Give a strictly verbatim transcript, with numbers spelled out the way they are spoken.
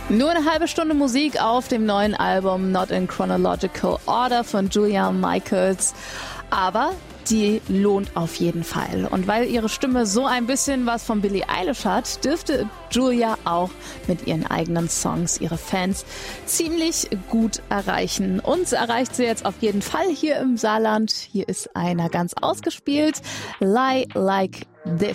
Nur eine halbe Stunde Musik auf dem neuen Album Not in Chronological Order von Julia Michaels. Aber die lohnt auf jeden Fall. Und weil ihre Stimme so ein bisschen was von Billie Eilish hat, dürfte Julia auch mit ihren eigenen Songs ihre Fans ziemlich gut erreichen. Uns erreicht sie jetzt auf jeden Fall hier im Saarland. Hier ist einer ganz ausgespielt. Lie Like This.